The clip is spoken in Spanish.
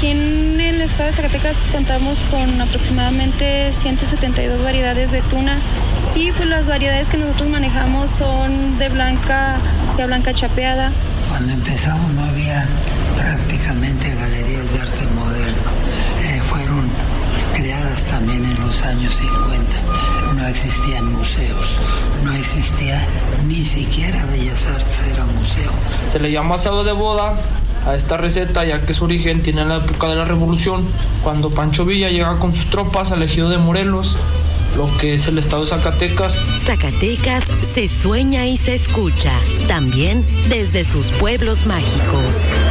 en el estado de Zacatecas contamos con aproximadamente 172 variedades de tuna y pues las variedades que nosotros manejamos son de blanca chapeada. Cuando empezamos no había prácticamente galerías de arte moderno. Fueron creadas también en los años 50. No existían museos, no existía ni siquiera Bellas Artes, era museo. Se le llama asado de boda a esta receta ya que su origen tiene en la época de la Revolución, cuando Pancho Villa llega con sus tropas al ejido de Morelos, lo que es el estado de Zacatecas. Zacatecas se sueña y se escucha, también desde sus pueblos mágicos.